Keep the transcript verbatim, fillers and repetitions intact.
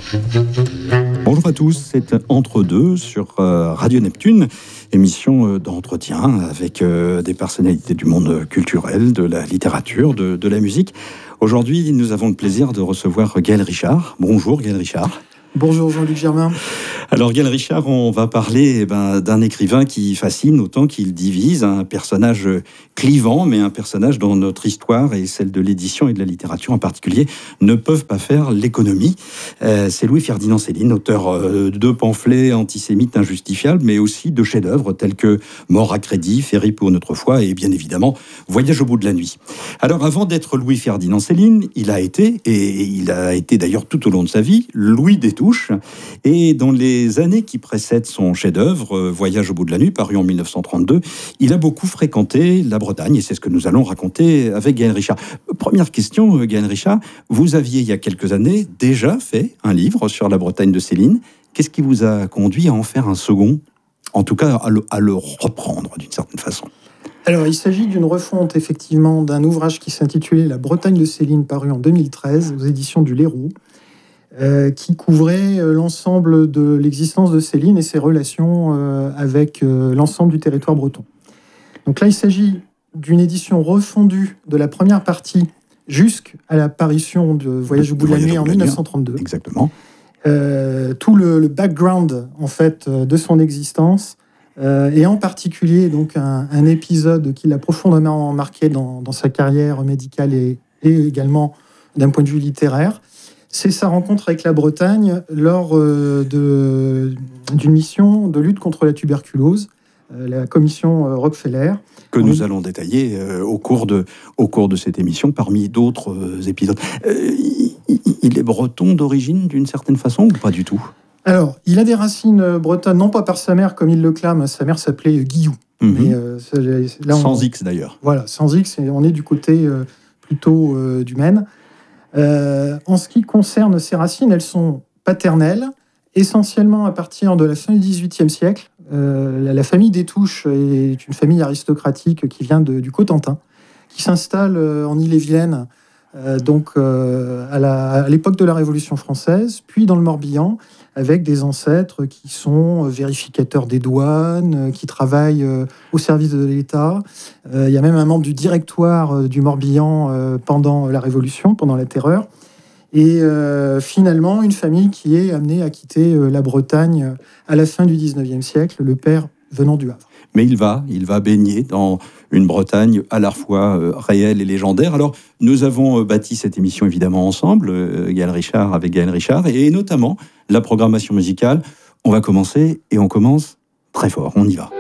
Bonjour à tous, c'est Entre deux sur euh, Radio Neptune, émission euh, d'entretien avec euh, des personnalités du monde culturel, de la littérature, de, de la musique. Aujourd'hui, nous avons le plaisir de recevoir Gaël Richard. Bonjour Gaël Richard. Bonjour Jean-Luc Germain. Alors Gaël Richard, on va parler eh ben, d'un écrivain qui fascine autant qu'il divise, un personnage clivant, mais un personnage dont notre histoire et celle de l'édition et de la littérature en particulier ne peuvent pas faire l'économie. Euh, c'est Louis-Ferdinand Céline, auteur euh, de pamphlets antisémites injustifiables, mais aussi de chefs-d'œuvre tels que Mort à crédit, Ferry pour notre foi et bien évidemment Voyage au bout de la nuit. Alors avant d'être Louis-Ferdinand Céline, il a été, et il a été d'ailleurs tout au long de sa vie, Louis Détouche. Et dans les années qui précèdent son chef-d'œuvre, Voyage au bout de la nuit, paru en mille neuf cent trente-deux, il a beaucoup fréquenté la Bretagne, et c'est ce que nous allons raconter avec Gaël Richard. Première question, Gaël Richard, vous aviez il y a quelques années déjà fait un livre sur la Bretagne de Céline. Qu'est-ce qui vous a conduit à en faire un second, en tout cas à le, à le reprendre d'une certaine façon? Alors, il s'agit d'une refonte, effectivement, d'un ouvrage qui s'intitulait La Bretagne de Céline, paru en deux mille treize, aux éditions du Leroux, euh, qui couvrait euh, l'ensemble de l'existence de Céline et ses relations euh, avec euh, l'ensemble du territoire breton. Donc là, il s'agit d'une édition refondue de la première partie jusqu'à l'apparition de Voyage au bout de la nuit en mille neuf cent trente-deux. Exactement. Euh, tout le, le background, en fait, de son existence, Euh, et en particulier donc un, un épisode qui l'a profondément marqué dans, dans sa carrière médicale et, et également d'un point de vue littéraire, c'est sa rencontre avec la Bretagne lors euh, de, d'une mission de lutte contre la tuberculose, euh, la commission euh, Rockefeller. Que nous allons détailler euh, au, cours de, au cours de cette émission, parmi d'autres euh, épisodes. Euh, il, il est breton d'origine d'une certaine façon ou pas du tout ? Alors, il a des racines bretonnes, non pas par sa mère, comme il le clame. Sa mère s'appelait Guillou. Mmh. Mais, euh, c'est, là, on, sans X, d'ailleurs. Voilà, sans X, et on est du côté euh, plutôt euh, du Maine. Euh, en ce qui concerne ses racines, elles sont paternelles, essentiellement à partir de la fin du dix-huitième siècle. Euh, la, la famille Détouche est une famille aristocratique qui vient de, du Cotentin, qui s'installe euh, en Ille-et-Vilaine, euh, donc euh, à, la, à l'époque de la Révolution française, puis dans le Morbihan, avec des ancêtres qui sont vérificateurs des douanes, qui travaillent au service de l'État. Il y a même un membre du directoire du Morbihan pendant la Révolution, pendant la Terreur. Et finalement, une famille qui est amenée à quitter la Bretagne à la fin du dix-neuvième siècle, le père venant du Havre. Mais il va, il va baigner dans une Bretagne à la fois euh, réelle et légendaire. Alors, nous avons euh, bâti cette émission évidemment ensemble, euh, Gaël Richard avec Gaël Richard, et, et notamment la programmation musicale. On va commencer, et on commence très fort, on y va.